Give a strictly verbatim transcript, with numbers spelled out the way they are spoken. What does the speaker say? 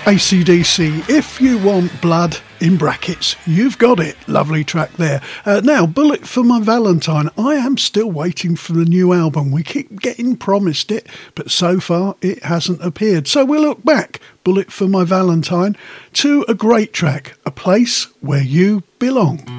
A C D C, If You Want Blood, in brackets, you've got it. Lovely track there. Uh, now, Bullet for My Valentine. I am still waiting for the new album. We keep getting promised it, but so far it hasn't appeared. So we'll look back, Bullet for My Valentine, to a great track, A Place Where You Belong.